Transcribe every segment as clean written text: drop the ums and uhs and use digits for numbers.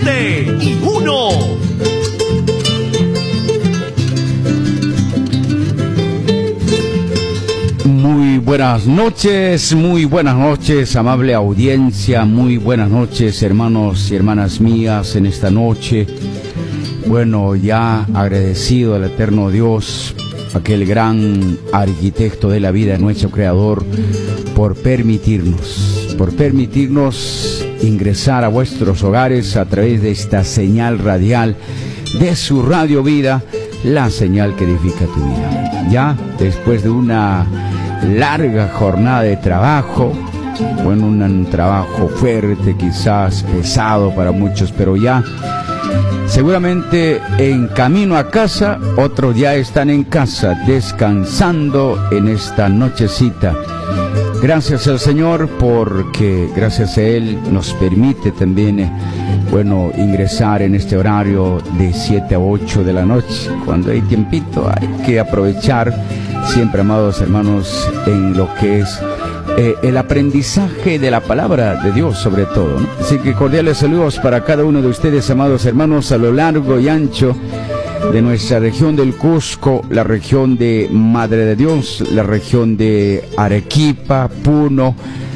7 y 1. Muy buenas noches, amable audiencia, muy buenas noches, hermanos y hermanas mías, en esta noche. Bueno, ya agradecido al eterno Dios, aquel gran arquitecto de la vida, nuestro creador, por permitirnos ingresar a vuestros hogares a través de esta señal radial de su Radio Vida, la señal que edifica tu vida. Ya después de una larga jornada de trabajo, bueno, un trabajo fuerte, quizás pesado para muchos, pero ya seguramente en camino a casa, otros ya están en casa descansando en esta nochecita. Gracias al Señor, porque gracias a Él nos permite también, bueno, ingresar en este horario de 7 a 8 de la noche. Cuando hay tiempito hay que aprovechar siempre, amados hermanos, en lo que es el aprendizaje de la palabra de Dios, sobre todo, ¿no? Así que cordiales saludos para cada uno de ustedes, amados hermanos, a lo largo y ancho de nuestra región del Cusco, la región de Madre de Dios, la región de Arequipa, Puno,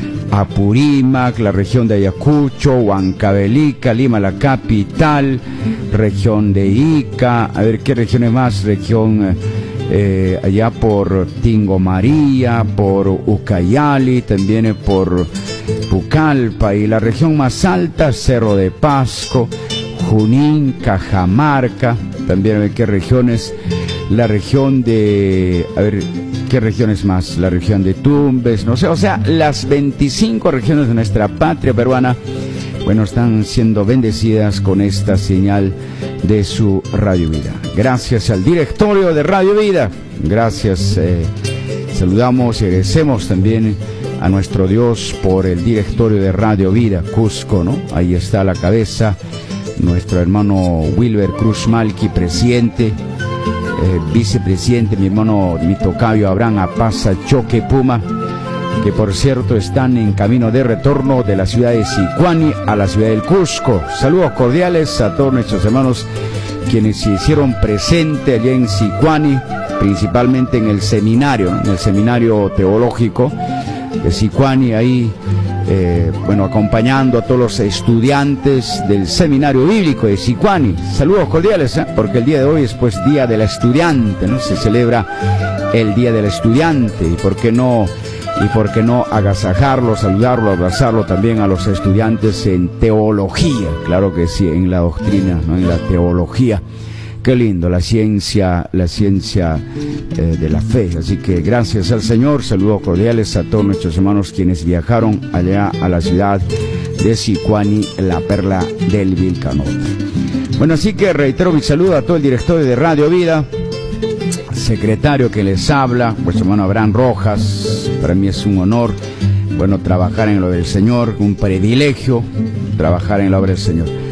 Apurímac, la región de Ayacucho, Huancavelica, Lima la capital, región de Ica, a ver qué regiones más, región allá por Tingo María, por Ucayali, también por Pucallpa, y la región más alta, Cerro de Pasco, Junín, Cajamarca, también a ver qué regiones, la región de, a ver qué regiones más, la región de Tumbes, no sé, o sea, las 25 regiones de nuestra patria peruana, bueno, están siendo bendecidas con esta señal de su Radio Vida. Gracias al directorio de Radio Vida, gracias, saludamos y agradecemos también a nuestro Dios por el directorio de Radio Vida Cusco, ¿no? Ahí está a la cabeza nuestro hermano Wilber Cruz Malqui, presidente, vicepresidente, mi hermano, mi tocayo Abraham Apaza Choque Puma, que por cierto están en camino de retorno de la ciudad de Sicuani a la ciudad del Cusco. Saludos cordiales a todos nuestros hermanos quienes se hicieron presente allá en Sicuani, principalmente en el seminario teológico de Sicuani, ahí bueno, acompañando a todos los estudiantes del seminario bíblico de Sicuani. Saludos cordiales, porque el día de hoy es pues Día del Estudiante, ¿no? Se celebra el Día del Estudiante, y por qué no agasajarlo, saludarlo, abrazarlo también a los estudiantes en teología, claro que sí, en la doctrina, ¿no? En la teología. Qué lindo, la ciencia de la fe. Así que gracias al Señor, saludos cordiales a todos nuestros hermanos quienes viajaron allá a la ciudad de Sicuani, la perla del Vilcanote. Bueno, así que reitero mi saludo a todo el directorio de Radio Vida, secretario que les habla, vuestro hermano Abraham Rojas. Para mí es un honor, bueno, trabajar en lo del Señor, un privilegio trabajar en la obra del Señor.